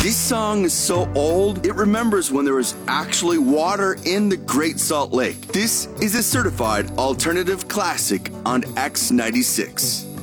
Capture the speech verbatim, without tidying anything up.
This song is so old, it remembers when there was actually water in the Great Salt Lake. This is a certified alternative classic on X ninety-six.